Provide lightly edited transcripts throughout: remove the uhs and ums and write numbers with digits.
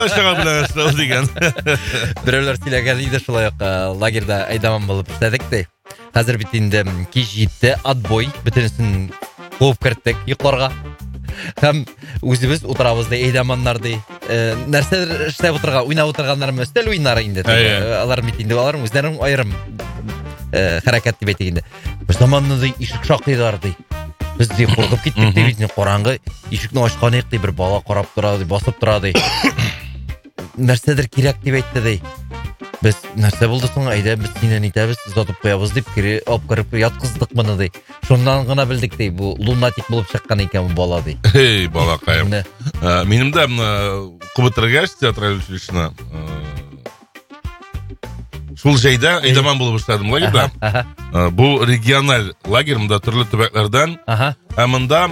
Ашаға білен ашау деген. Біреулер сөйлеген дейді шылайық лагерда айдаман болып іштедік де. Қазір бітінде кеш жетті, отбой бітінісін қуып кірттік ұйқыларға. Һәм өзіміз отырабызды айдаманларды нәрселер іштеп отырған, ойнап отырғандарым өстел ойнары енді. Алар бітінде баларым өздерің айырым харакатты бетегенде. Бір заманында ишік шақидарды. Біз де қорқып кеттік де бетіне қораңғы ишікні ашқан еқті бір бала қарап тұрады, басып тұрады. Нәрседір керек деп айтты дей. Біз нәрсе болды соң айда біз сенен етеміз, ұзатып қоябыз деп алып кіріп ятқыздық мұны дей. Шондан ғана білдік дей, бұл лунатик болып шыққан екен бала дей. Ей, бала қайым. Менің де Құбытыргаш театраль училищені шул жайда айдаман болып ұштадым лагерда. Бұл региональ лагер, мұнда түрлі түбәклерден. Әмінда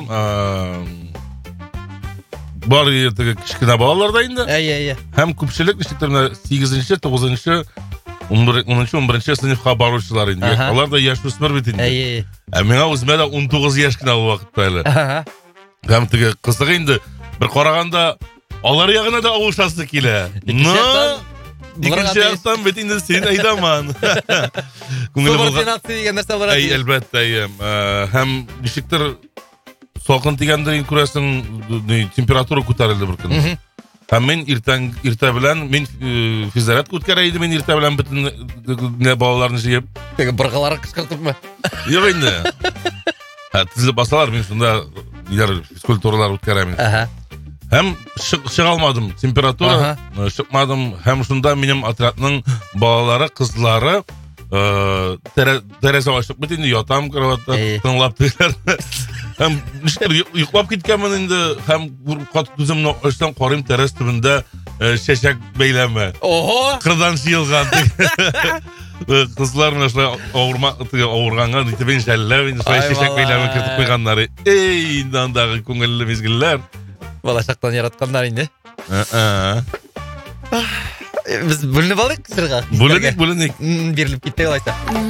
бар ертігі кішкіна балаларда енді. Әм көпшілік іштіктеріне 8-ші, 9-ші, 10-ші, 11-ші сыныфқа барушылар енді. Олар да яш өсмір бетінде. Әмена өзіме де 19 яшкіна уақыт бәлі. Әм түгі қызығы енді бір қорағанда олар яғына да ауылшасы келі. Екінші ақтан бетінде сен айдаман. Субординация деген нәрсе олар әй, әлбәтті. Әм нешіктір соқын тегендерін көресің температура көтерілді бір күн. Һәм мен иртә белән мен физарат көткәрәйді, мен иртә белән бөтен балаларны җыеп. Быргылары кычкыртыпмы? Юк инде. Тизеп басалар, мен шунда физкультуралар үткәрәм. Һәм чыга алмадым, температура чыкмадым. Һәм шунда минем отрядның балалары, кызлары тәрәзә ачып бит инде ятам кроватта, тыңлап тиләр. Һәм йоклап киткәнмен инде, һәм кат күземне ачтан карыйм, тәрәз төбендә чәчәк бәйләме. Ого! Кырдан җыелган. Кызлар менә авырганга итебен жәлләп, инде чәчәк бәйләме кертеп куйганнар. Эй, индандагы күңелле мизгелләр. Балашақтан яраткандар инде. Біз бүлініп алдық сырға. Бүлінік. Беріліп кеттік алайса.